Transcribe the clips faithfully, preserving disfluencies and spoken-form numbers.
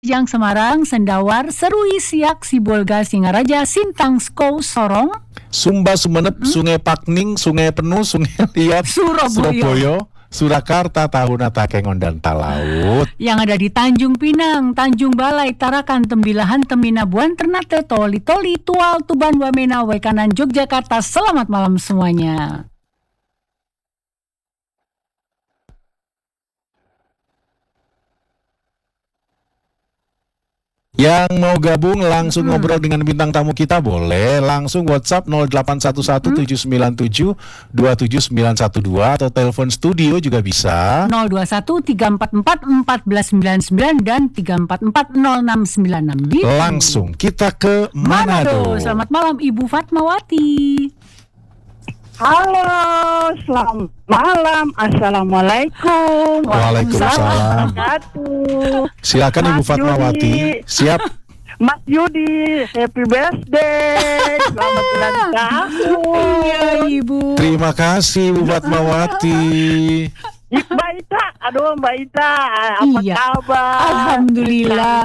Jang Semarang, Sendawar, Serui, Siak, Sibolga, Singaraja, Sintang, Skou, Sorong, Sumba, Sumenep, hmm? Sungai Pakning, Sungai Penuh, Sungai Liat, Surabaya, Surabaya, Surakarta, Tahuna, Takengon, dan Talaut. Yang ada di Tanjung Pinang, Tanjung Balai, Tarakan, Tembilahan, Teminabuan, Ternate, Toli, Toli, Tual, Tuban, Wamena, Wekanan, Yogyakarta. Selamat malam semuanya. Yang mau gabung langsung hmm. ngobrol dengan bintang tamu kita boleh langsung WhatsApp nol delapan satu satu tujuh sembilan tujuh dua tujuh sembilan satu dua atau telepon studio juga bisa nol dua satu tiga empat empat empat sembilan sembilan dan tiga empat empat nol enam sembilan enam. Langsung kita ke Manado. Manado. Selamat malam Ibu Fatmawati. Halo, selamat malam. Assalamualaikum. Waalaikumsalam. Silakan Ibu Fatmawati. Siap. Mas Yudi, happy birthday. Selamat ulang tahun. Iya Ibu. Terima kasih Ibu Fatmawati. Mbak Ita, aduh Mbak Ita, apa iya. kabar? Alhamdulillah.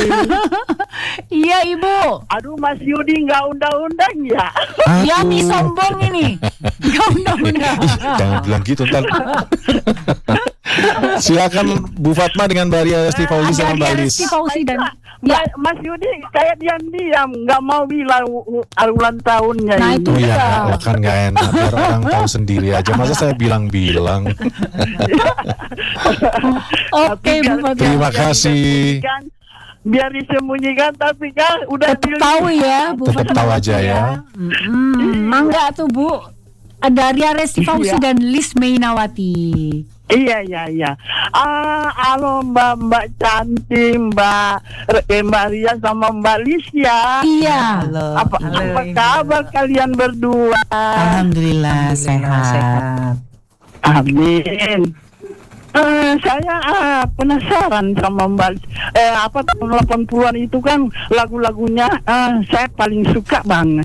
Iya Ibu. Aduh Mas Yudi nggak undang-undang ya? Aduh. Ya nih sombong ini. Nggak undang-undang. Jangan bilang gitu ntar. Silakan Bu Fatma dengan Mbak Ria Resti Fauzi sama Mbak Lis. dan ya. Mas Yudi kayak diam-diam nggak mau bilang ulang tahunnya. Nah, ini. itu oh ya, kan nggak enak biar orang tahu sendiri aja. Masa saya bilang-bilang. Oke Bu Fatma. Terima kasih. Biar disembunyikan tapi kan udah tetap tahu ya Bu Tetap tahu aja ya. Hmm, mangga tuh Bu. Ada Ria Resti Fauzi iya. dan Lis Mainawati. Iya iya iya. Ah, halo Mbak Mbak cantik Mbak eh, Mbak Ria sama Mbak Lis ya. Iya. Halo. Apa, halo, apa kabar halo. kalian berdua? Alhamdulillah, Alhamdulillah sehat. sehat. Amin. Uh, saya uh, penasaran sama Mbak eh, apa tahun delapan puluhan itu kan lagu-lagunya uh, saya paling suka banget.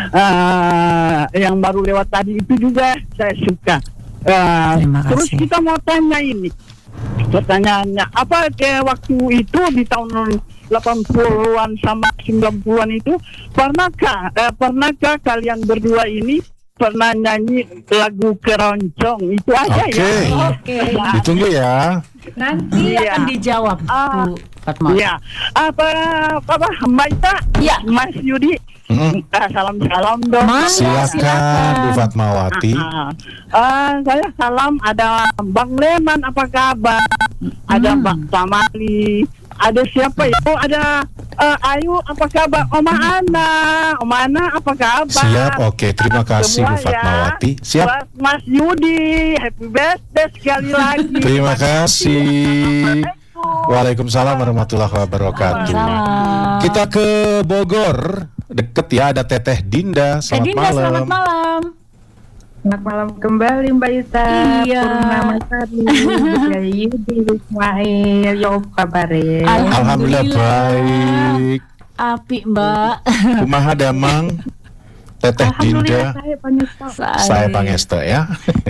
Uh, yang baru lewat tadi itu juga saya suka. Uh, terus kita mau tanya ini, pertanyaannya apa kayak waktu itu di tahun delapan puluhan sama sembilan puluhan itu pernahkah eh, pernahkah kalian berdua ini pernah nyanyi lagu keroncong itu aja okay. ya? Oke. Okay. Ditunggu ya. Nanti iya. akan dijawab ah, Bu Fatma. Iya. Apa apa Mbak Ita? Iya. Mas Yudi. Mm-hmm. Salam-salam dong. Mas, silakan Bu Fatmawati. Uh, uh, saya salam ada Bang Leman apa kabar? Hmm. Ada Bang Tamali. Ada siapa ya? Oh ada uh, Ayu apa kabar? Oma Ana. Oma Ana apa kabar? Siap, oke. Terima kasih semua Bu Fatmawati. Ya. Siap. Buat Mas Yudi, happy birthday sekali lagi. Terima kasih. Waalaikumsalam warahmatullahi wabarakatuh. Salam. Kita ke Bogor. Deket ya, ada Teteh Dinda. Selamat Dinda, malam. selamat malam. Selamat malam kembali Mbak Ita. Iya. Purnama Sari, Budaya Yudi, Ismail, yo kabare. Alhamdulillah baik. Apik Mbak. Kumaha damang Teteh Dinda. Saya Panesta. Saya Panesta ya.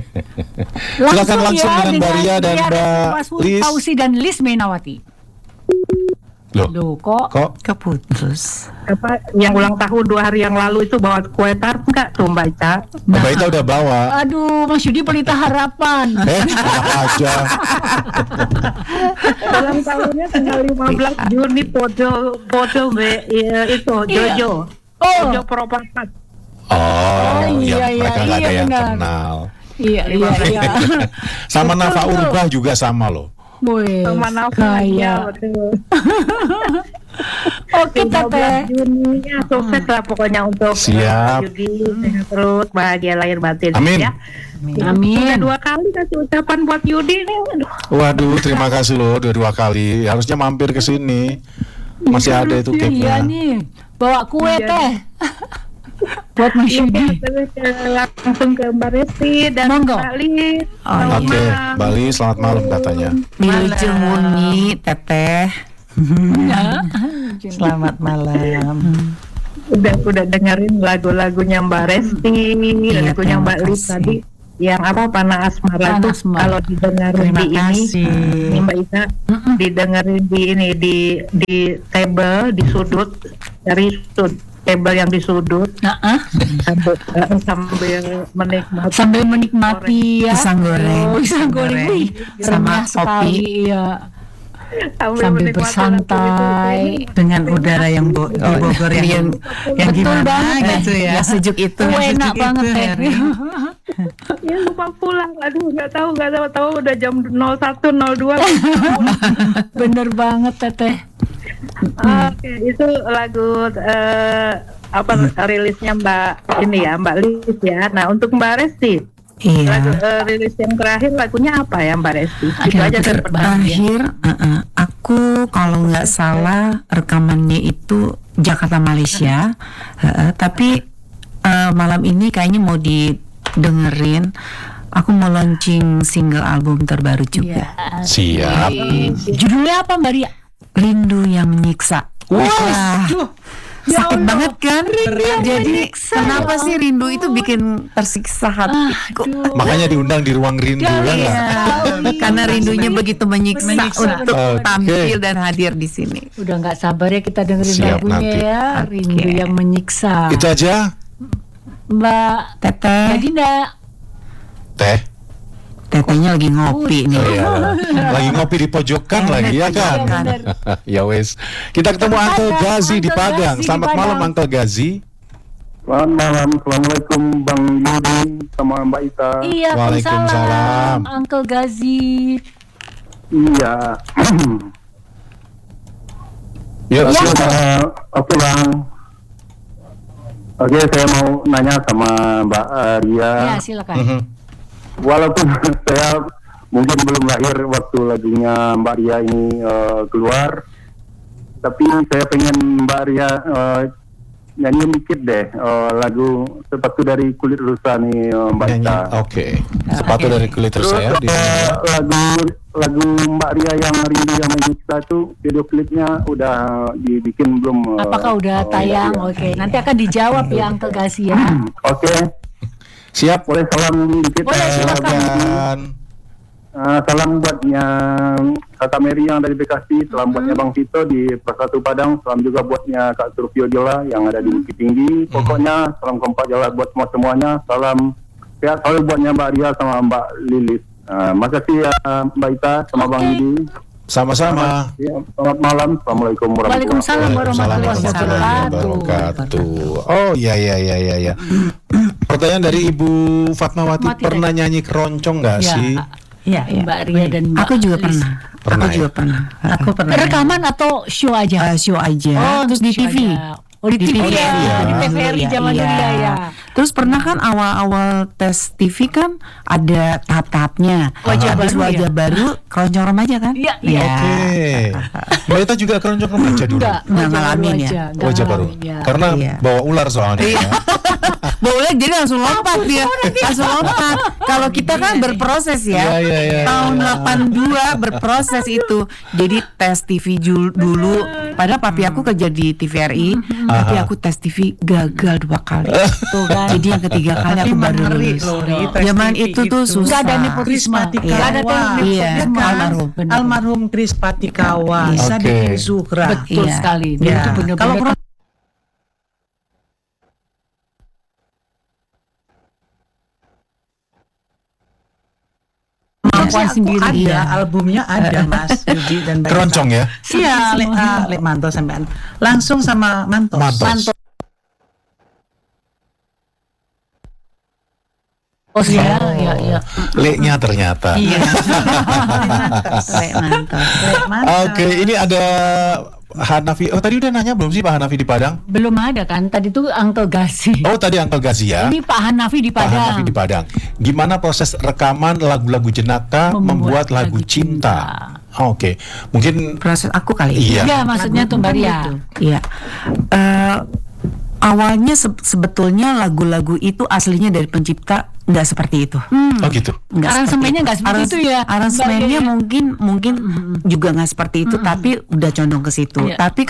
Silakan langsung ya, dengan Mbak Ria dan Mbak Lis. Fauzi dan Lis Mainawati. Loh, Loh kok kok Keputus. Apa yang ulang tahun dua hari yang lalu itu bawa kue tart enggak tuh Mbak Ita? Mbak Ita udah bawa? Aduh, Mas Yudi pelita harapan. Eh, aja. Ulang tahunnya tanggal lima belas Juni Pojo Pojo Mbak ya, itu Jojo. Oh. Jojo Propapat. Oh, iya, ya, iya, mereka nggak iya, ada yang benar. kenal. Iya, iya, iya. Sama Nafa Urbah juga sama loh. Wih, Sama kaya. Nafanya betul. Oke, Teteh. Juni ya sukses lah pokoknya untuk Siap. Yudi sehat terus bahagia lahir batin Amin. ya. Amin. Udah dua kali kasih ucapan buat Yudi nih. Aduh. Waduh, terima kasih loh dua dua kali. Harusnya mampir ke sini. Masih ada itu Iya cake-nya. nih, bawa kue Iya. Teh. Buat Mas Iya, Yudi. terus ke- langsung ke Mbak Resti dan Monggo. Mbak Lis. Oh, Selamat Oke, malam. Bali selamat malam katanya. Wilujeng Muni, Teteh. Ya. Selamat malam. Udah udah dengerin lagu-lagunya Mbak Resti, Iya, lagunya terima Mbak Lis kasih. tadi. yang apa Panah Asmara Panah tuh Asmara. kalau didengarin Terima di ini, kasih. ini Mbak Ita, didengarin di ini di di table di sudut dari sudut table yang di sudut Nah, ah, sambil, eh, sambil menikmati sambil menikmati ya Pisang goreng. Oh, pisang Pisang goreng, goreng. Wih, Sama renyah sekali ya. sambil menikmati bersantai. lagu itu. Dengan udara yang bo- di Bogor yang yang, yang Betul gimana banget. gitu ya. Ya, sejuk itu. Oh, yang enak sejuk banget itu, teh. Heri. Ya lupa pulang, aduh nggak tahu nggak tahu tahu udah jam nol satu nol dua. Bener banget teteh. Oke, itu lagu eh, apa rilisnya Mbak ini ya Mbak Lis ya. Nah untuk Mbak Resti, lagu Iya. eh, rilis yang terakhir lagunya apa ya Mbak Resti? Itu Ada aja ter- terpertama ya. Terakhir, uh-uh, aku kalau nggak salah rekamannya itu Jakarta Malaysia, uh-uh, tapi uh, malam ini kayaknya mau didengerin. Aku mau launching single album terbaru juga, Siap. Judulnya apa Mbak Ria? Rindu yang Menyiksa. Wah, Ya sakit Allah, banget kan? Jadi menyiksa. kenapa sih rindu itu bikin tersiksa hatiku? Makanya diundang di ruang rindu ya nggak? Iya, karena rindunya begitu menyiksa, Menyiksa. untuk Oke. tampil dan hadir di sini. Udah nggak sabar ya kita dengerin Siap lagunya nanti. ya. Oke. Rindu yang menyiksa. Itu aja, Mbak Teteh, Mbak Dinda. Teh. tetehnya lagi ngopi nih. Oh, iya. Lagi ngopi di pojokan lagi ya kan? Iya, bener. Ya wes. Kita ketemu Uncle Gazi di Uncle Padang. Gazi di Selamat Padang. malam Uncle Gazi. Selamat malam, assalamualaikum Bang Yudi sama Mbak Ita. Iya, Waalaikumsalam. Waalaikumsalam, Uncle Gazi. Iya. Yuk, Ya. silakan. Eh, Oke Bang. Oke, saya mau nanya sama Mbak eh, Ria. Ya, silakan. Mhm. Walaupun saya mungkin belum lahir waktu lagunya Mbak Ria ini eh, keluar, tapi saya pengen Mbak Ria eh, nyanyi dikit deh eh, lagu Sepatu dari Kulit Rusa nih eh, Mbak Nyanyi. Ita. Oke. Sepatu dari kulit Terus saya di eh, lagu lagu Mbak Ria yang Rindu yang Menyiksa itu video klipnya udah dibikin belum? eh, Apakah udah oh, tayang? iya. Oke, nanti akan dijawab ya Uncle Gazi ya. Oke, Siap. boleh salam dikit? Boleh, eh, silakan. Silakan. Uh, salam buatnya Kakak Mary yang dari Bekasi, salam buatnya Bang Tito di Persatu Padang, salam juga buatnya Kak Surfio Jola yang ada di Bukit Tinggi. Pokoknya salam kompak Jola buat semua semuanya. Salam sehat selalu buatnya Mbak Ria sama Mbak Lilis. Uh, makasih ya Mbak Ita sama Bang Oke. Yudi. Sama-sama. Ya, selamat malam. Assalamualaikum warahmatullahi Waalaikumsalam warahmatullahi Waalaikumsalam wabarakatuh. wabarakatuh. Oh iya iya iya iya ya. Pertanyaan dari Ibu Fatmawati, Fatmawati pernah nyanyi keroncong nggak Ya, sih? Iya, iya. Mbak Ria dan Mbak Aku juga Lis. pernah. Pernah, Aku ya? juga pernah. Aku pernah. Rekaman atau show aja? Eh, show aja. Oh, Terus di show T V. aja. Oh, di T V ya, ya. di T V R I zaman dulu ya, ya. Terus pernah kan awal-awal tes T V kan ada tahap-tahapnya. Wajah Habis baru wajah ya? baru keroncong remaja kan? Iya, iya. Oke. Mbak Ita juga keroncong remaja dulu. Enggak, Nggak wajah baru ngalamin ya? aja, nggak Wajah baru. ngalamin, ya. Karena Iya. bawa ular soalnya. ya. Boleh jadi langsung lompat dia. Langsung lompat. Kalau kita kan berproses Iya, ya. iya, iya. Tahun delapan dua berproses itu. Jadi tes T V jul- dulu. Padahal papi aku kerja di T V R I, tapi Aha. aku tes T V gagal dua kali. Tuh kan. Jadi yang ketiga kali aku baru lulus. Zaman itu tuh susah. Nggak ada nepotisme. Iya. Nggak ada nepotisme. Iya, Benar. almarhum. Benar. Almarhum Kris Patikawa, Oke. Sadikin Zuhra. Betul Iya. sekali. Dia Ya. itu benar-benar Kalau pro- kemampuan Aku sendiri. ada, ya. albumnya ada Mas Yudi dan Mbak Keroncong ya. Ita. Iya, Lek ah, Lek Manto sampean. Langsung sama Mantos. Mantos. Oh ya, ya, ya. Leknya ternyata. Iya. Lek mantap. Lek Mantos. Oke, ini ada Hanafi. Oh, tadi udah nanya belum sih Pak Hanafi di Padang? Belum ada kan? Tadi tuh Uncle Gazi. Oh, tadi Uncle Gazi ya. Ini Pak Hanafi di Pak Hanafi Padang. di Padang. Gimana proses rekaman lagu-lagu Jenaka membuat, lagu cinta? Oh, Oke, mungkin Proses aku kali Iya. Ya, maksudnya tuh Mbak Ria. Iya. Eh, awalnya se- sebetulnya lagu-lagu itu aslinya dari pencipta nggak seperti itu. oh gitu. Nggak Aransemennya nggak seperti Arans- itu ya, Aransemennya Mbak Ria? mungkin mungkin juga nggak seperti itu, tapi udah condong ke situ. Iya. Tapi